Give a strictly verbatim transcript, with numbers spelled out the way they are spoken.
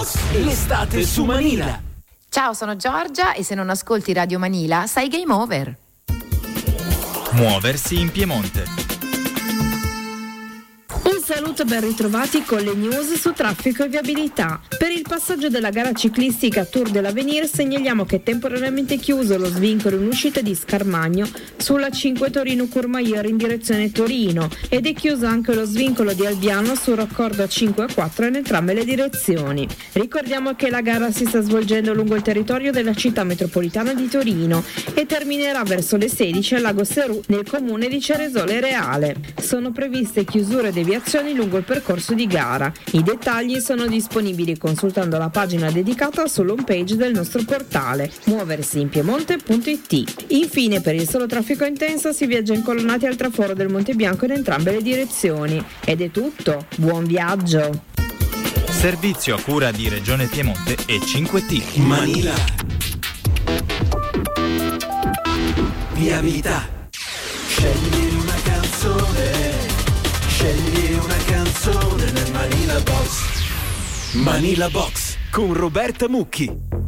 Boss, l'estate su Manila. Ciao, sono Giorgia e se non ascolti Radio Manila sai game over. Muoversi in Piemonte. Un saluto, ben ritrovati con le news su traffico e viabilità. Per il passaggio della gara ciclistica Tour dell'Avenir segnaliamo che è temporaneamente chiuso lo svincolo in uscita di Scarmagno sulla cinque Torino-Courmayeur in direzione Torino ed è chiuso anche lo svincolo di Albiano sul raccordo cinque a quattro in entrambe le direzioni. Ricordiamo che la gara si sta svolgendo lungo il territorio della città metropolitana di Torino e terminerà verso le sedici al Lago Serù nel comune di Ceresole Reale. Sono previste chiusure e deviazioni lungo il percorso di gara. I dettagli sono disponibili consultando la pagina dedicata sull'home page del nostro portale muoversi in piemonte punto it. Infine, per il solo traffico intenso si viaggia incolonnati al traforo del Monte Bianco in entrambe le direzioni. Ed è tutto, buon viaggio! Servizio a cura di Regione Piemonte e cinque T. Manila. Viabilità. Scegli una canzone. Scegli una canzone nel Manila Box. Manila Box con Roberta Mucchi.